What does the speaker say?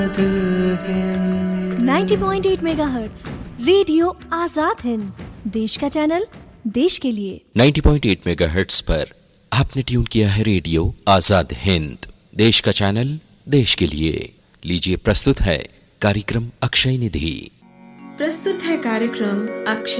90.8 megahertz radio Azad Hind, देश का channel, देश के लिए। 90.8 मेगाहर्ट्ज पर आपने ट्यून किया है रेडियो आजाद हिंद, देश का चैनल, देश के लिए। लीजिए, प्रस्तुत है कार्यक्रम अक्षय निधि। प्रस्तुत है कार्यक्रम अक्षय